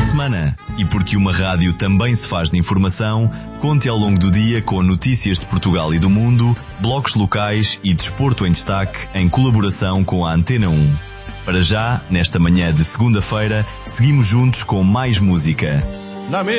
semana. E porque uma rádio também se faz de informação, conte ao longo do dia com notícias de Portugal e do mundo, blocos locais e desporto em destaque em colaboração com a Antena 1. Para já, nesta manhã de segunda-feira, seguimos juntos com mais música.